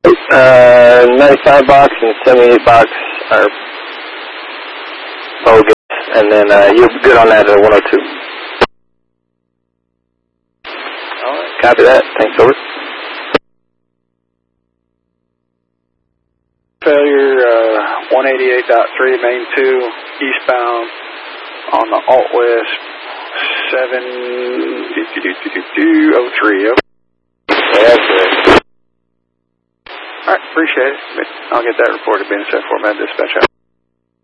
95 box and 78 box are bogus, and then you're good on that at 102. Alright, copy that. Thanks, over. Failure 188.3, main 2, eastbound on the Alt West 703. Yeah, good. Alright, appreciate it. I'll get that reported being sent for med dispatch out.